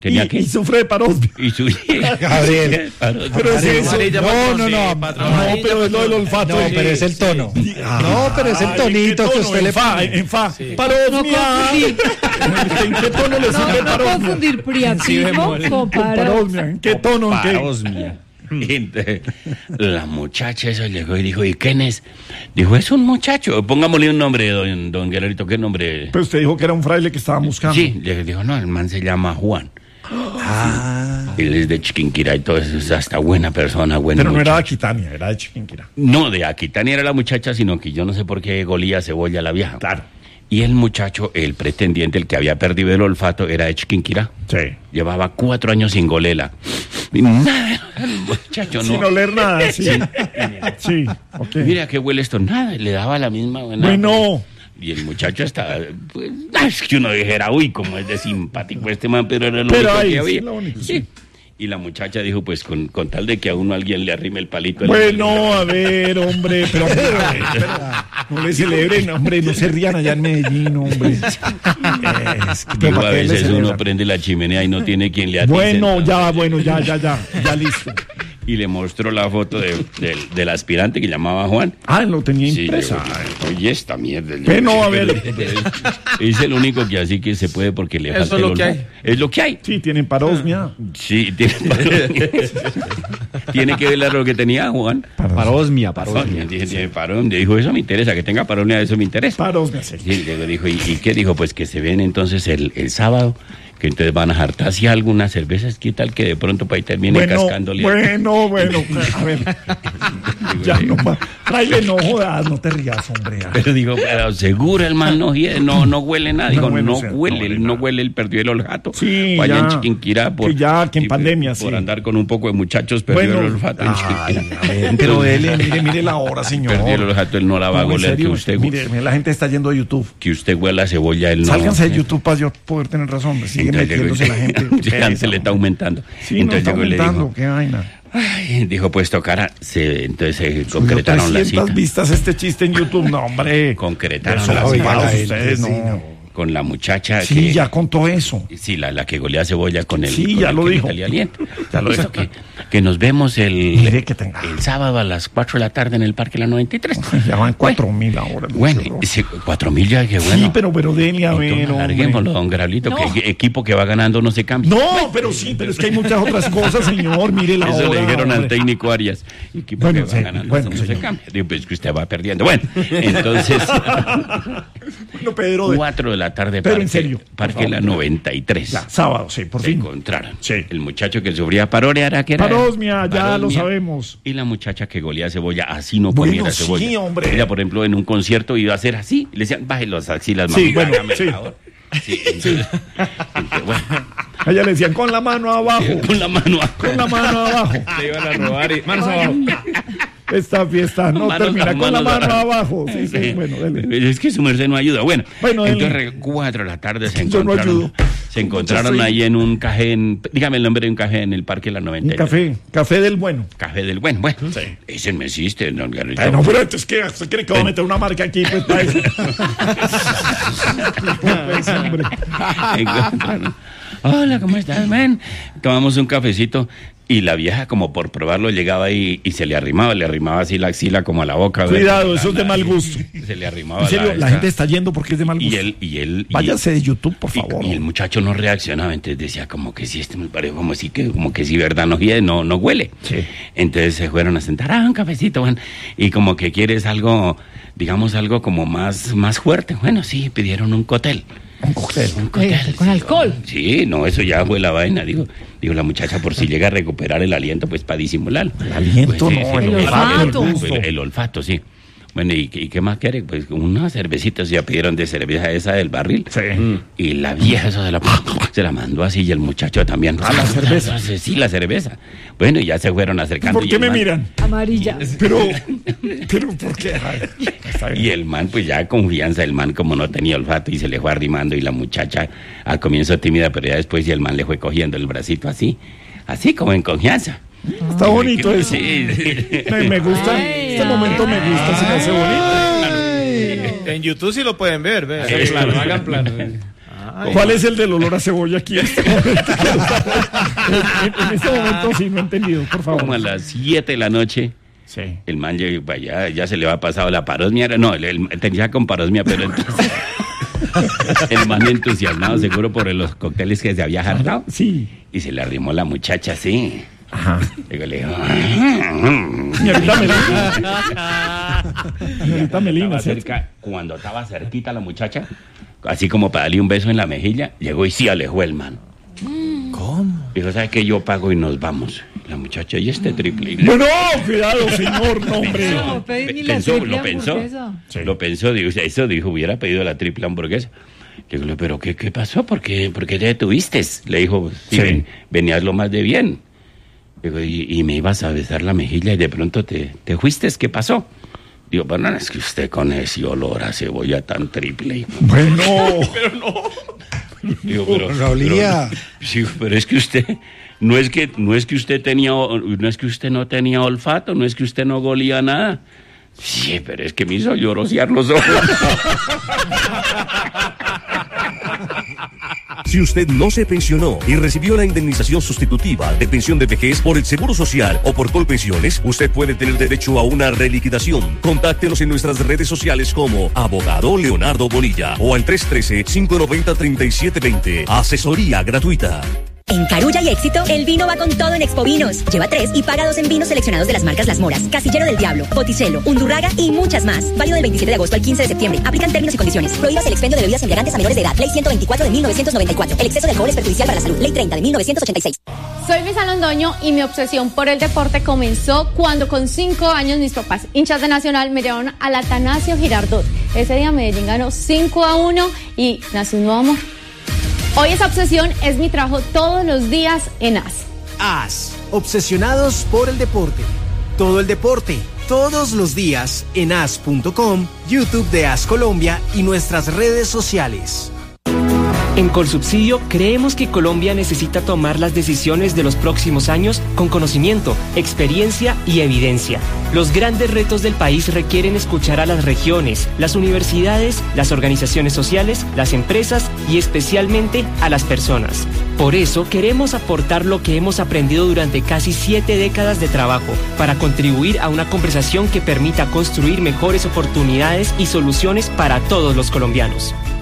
Tenía que... Y sufre de parosmia. Gabriel. Pero es eso. No, pero es lo del olfato. No, pero es el tono. No, pero es el tonito que usted le pone. En fa. Parosmia. ¿En qué tono le sirve No parosmia? confundir priapismo con Parosmia. ¿En qué tono? ¿En qué? Parosmia. Entonces, la muchacha eso llegó y dijo, ¿y quién es? Dijo, es un muchacho. Pongámosle un nombre, don Guerrerito. ¿Qué nombre? Pero usted dijo que era un fraile que estaba buscando. Sí, le dijo, no, el man se llama Juan. Él es de Chiquinquirá y todo eso, es hasta buena persona, buen Pero no muchacho. era de Aquitania, era de Chiquinquirá. No, de Aquitania era la muchacha, sino que yo no sé por qué golía cebolla la vieja. Claro. Y el muchacho, el pretendiente, el que había perdido el olfato, era de Chiquinquirá. Sí. Llevaba 4 años sin golela. Y nada, el muchacho no. Sin oler nada, sí. Sí, ok. Mira qué huele esto, nada, le daba la misma buena. Bueno. Y el muchacho estaba, pues, es que uno dijera, uy, como es de simpático este man, pero era lo Pero único ahí, que había. sí, lo único, sí. Y la muchacha dijo, pues, con tal de que a uno alguien le arrime el palito. Bueno, a ver, hombre, pero no le celebren, hombre, no se rían allá en Medellín, hombre. Digo, a veces uno prende la chimenea y no tiene quien le atice. Bueno, ya listo. Y le mostró la foto del aspirante que llamaba Juan. Ah, lo tenía Sí, impresa. oye, esta mierda. Bueno, a ver. Es el único que así que se puede porque le falta el olfato. Es lo que hay. Sí, tienen parosmia. Sí, tiene parosmia. Tiene que ver lo que tenía Juan. Parosmia. Dije, tiene parosmia. Dijo, eso me interesa, que tenga parosmia, eso me interesa. Parosmia, sí. Sí, luego dijo, ¿y qué dijo? Pues que se ven entonces el sábado, que entonces van a jartarse algunas cervezas, ¿qué tal que de pronto para ahí terminen cascándole? Bueno, a ver. Ya no más. Fraile, no jodas, no te rías, hombre. Pero digo, pero seguro el man no huele nada. Digo, bueno, no o sea, huele, él perdió el olfato. Sí, allá ya. en Chiquinquirá Que en pandemia, por sí. andar con un poco de muchachos perdió el olfato en Chiquinquirá. Pero mire la hora, señor. Perdió el olfato, él no la va a No, en goler, serio, que usted mire, la gente está yendo a YouTube. que usted huela cebolla, él no. Sálganse de YouTube para yo poder tener razón. Sigue Entonces, metiéndose la gente. Se le está aumentando. Sí, no Entonces está llegó y le aumentando, dijo, qué vaina. ay, dijo, pues tocará. Entonces se Subió concretaron la 300 cita. vistas este chiste en YouTube, no, hombre. Concretaron Eso la lo cita palos ustedes, no. con la muchacha Sí, que... ya contó eso. Sí, la que golea cebolla con el... Sí, con ya el lo que dijo. le aliento. Ya lo dijo. Que nos vemos Mire que tenga. el sábado a las 4 de la tarde en el Parque La 93. Ya van 4.000 ahora. Bueno, mucho, 4.000 ya, que bueno. Sí, pero dele a ver, Entonces, larguémoslo, don Grablito, No. que el equipo que va ganando no se cambia. No, pero sí, pero es que hay muchas otras cosas, señor. Mire la hora. Eso le dijeron al hombre. técnico Arias. Equipo Bueno, que va sí, ganando bueno, no se señor. cambia. Digo, pues que usted va perdiendo. Bueno, entonces... Bueno, Pedro. 4 de la tarde, Pero en serio, por Parque favor. La 93. Ya, sábado, sí, por Se fin. encontraron. Sí. El muchacho que sufría paroria era que era... Parosmia, ya lo Parosmia. sabemos. Y la muchacha que golea cebolla, así no Bueno, comiera sí, cebolla. hombre. Ella, por ejemplo, en un concierto iba a hacer así, y le decían, baje las axilas, Sí, mami, bueno, hágame el sí. favor. Sí, entonces, bueno, A ella le decían con la mano abajo. con la mano Con la mano abajo. Le iban a robar y manos abajo. Esta fiesta no Manos- termina con la manos mano abajo. abajo. Sí, sí, bueno, dele. Es que su merced no ayuda. Bueno, Bueno, él- entonces 4 de la tarde se Yo no encontraron. ayudo. Se encontraron Yo soy- ahí en un café, dígame el nombre de un café en el Parque La Un 93. café del bueno. Café del bueno. Bueno, ese no existe, don Garrito. Ay, no, pero es que usted cree que va a meter una marca aquí, pues, para eso. Pues, hombre. Encontraron. Hola, ¿cómo estás, man? Tomamos un cafecito y la vieja, como por probarlo, llegaba ahí y se le arrimaba así la axila como a la boca. Cuidado, eso es de mal gusto. Se le arrimaba En serio, la esta- gente está yendo porque es de mal gusto. y él Váyase de YouTube, por favor. y el muchacho no reaccionaba, entonces decía como que sí, este me parece como que sí, verdad, no huele. Sí. Entonces se fueron a sentar, un cafecito, Juan, y como que quieres algo, digamos algo como más fuerte. Bueno, sí, pidieron un cóctel. Un cóctel. Un cóctel. Con alcohol. Sí, no, eso ya fue la vaina, digo la muchacha por si llega a recuperar el aliento, pues para disimularlo. El aliento Pues, no, el olfato. El olfato, sí. Bueno, ¿y qué más quiere? Pues unas cervecitas, ya pidieron de cerveza esa del barril. Sí. Y la vieja esa se la mandó así y el muchacho también. ¿A la cerveza? Sí, la cerveza. Bueno, y ya se fueron acercando. ¿Por y qué el me man- miran? Amarilla. Pero, ¿por qué? Ay, está bien. Y el man, pues ya confianza, el man como no tenía olfato y se le fue arrimando y la muchacha al comienzo tímida, pero ya después y el man le fue cogiendo el bracito así como en confianza. Está bonito eso. Sí. Me gusta. Ay, Este momento me gusta, se me hace bonito. En YouTube sí lo pueden ver, ve. Sí, Hagan plano. ¿Cuál es el del olor a cebolla aquí en este momento? En este momento sí, no he entendido, por favor. Como a las 7 de la noche, Sí. el man ya se le va pasado la parosmia. No, él tenía con parosmia, pero entonces... el man entusiasmado, seguro por los cócteles que se había hartado. Sí. Y se le arrimó la muchacha así. Ajá. Luego le dijo... Señorita Melina. Señorita Melina, ¿cierto? Cuando estaba cerquita la muchacha, así como para darle un beso en la mejilla, llegó y sí alejó el man. ¿Cómo? Dijo, ¿sabes qué? Yo pago y nos vamos. La muchacha, ¿y este triple? Bueno, cuidado, señor, no, hombre. No, pedí ni la triple hamburguesa. Sí. Lo pensó, dijo, hubiera pedido la triple hamburguesa. Le digo, ¿pero qué pasó? ¿Por qué te detuviste? Le dijo, sí. Venías lo más de bien. Digo, y me ibas a besar la mejilla y de pronto te fuiste, ¿qué pasó? Digo, pero no, es que usted con ese olor a cebolla tan triple. Bueno. Pero no. Digo, pero es que usted, no es que usted no tenía olfato, no es que usted no golía nada. Sí, pero es que me hizo llorosear los ojos. Si usted no se pensionó y recibió la indemnización sustitutiva de pensión de vejez por el Seguro Social o por Colpensiones, usted puede tener derecho a una reliquidación. Contáctenos en nuestras redes sociales como Abogado Leonardo Bonilla o al 313-590-3720. Asesoría gratuita. En Carulla y Éxito, el vino va con todo en Expo Vinos. Lleva 3 y paga 2 en vinos seleccionados de las marcas Las Moras, Casillero del Diablo, Botticello, Undurraga y muchas más. Válido del 27 de agosto al 15 de septiembre. Aplican términos y condiciones. Prohíbas el expendio de bebidas embriagantes a menores de edad. Ley 124 de 1994. El exceso de alcohol es perjudicial para la salud. Ley 30 de 1986. Soy Luisa Londoño y mi obsesión por el deporte comenzó cuando con 5 años mis papás, hinchas de Nacional, me llevaron al Atanasio Girardot. Ese día Medellín ganó 5-1 y nació un nuevo amor. Hoy esa obsesión es mi trabajo todos los días en AS. AS, obsesionados por el deporte. Todo el deporte, todos los días en as.com, YouTube de AS Colombia y nuestras redes sociales. En Colsubsidio creemos que Colombia necesita tomar las decisiones de los próximos años con conocimiento, experiencia y evidencia. Los grandes retos del país requieren escuchar a las regiones, las universidades, las organizaciones sociales, las empresas y especialmente a las personas. Por eso queremos aportar lo que hemos aprendido durante casi 7 décadas de trabajo para contribuir a una conversación que permita construir mejores oportunidades y soluciones para todos los colombianos.